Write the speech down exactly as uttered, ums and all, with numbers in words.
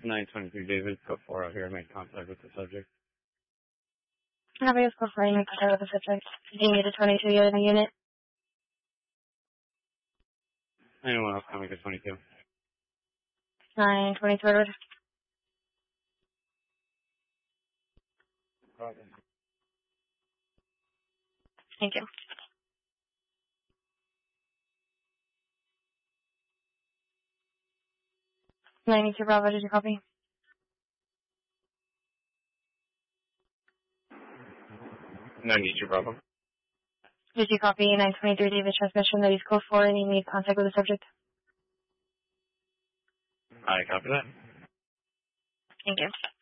nine twenty-three David, code four out here. I made contact with the subject. Nobody else before you make contact with the subject. Do you need a twenty-two unit in the unit? Anyone else coming to twenty-two? nine twenty-three. Thank you. ninety-two Bravo, did you copy? ninety-two Bravo. Did you copy nine twenty-three David transmission that he's code four and you made contact with the subject? I copy that. Thank you.